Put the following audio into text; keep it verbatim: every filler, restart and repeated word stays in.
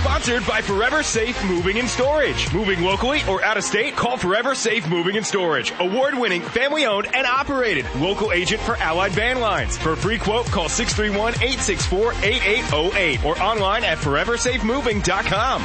Sponsored by Forever Safe Moving and Storage. Moving locally or out of state? Call Forever Safe Moving and Storage. Award-winning, family-owned, and operated. Local agent for Allied Van Lines. For a free quote, call six three one, eight six four, eight eight zero eight or online at forever safe moving dot com.